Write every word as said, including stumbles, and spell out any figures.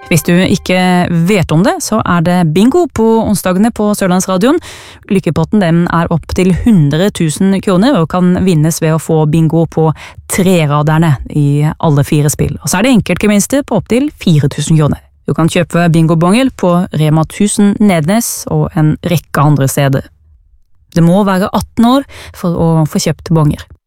Hvis du ikke vet om det, så er det bingo på onsdagene på Sørlandsradioen. Lykkepotten den er opp til hundre tusen kroner og kan vinnes ved å få bingo på treraderne i alle fire spill. Og så er det enkeltgevinster på opp til fire tusen kroner. Du kan kjøpe bingobongel på Rema tusen Nednes og en rekke andre steder. Det må være atten år for å få kjøpt bonger.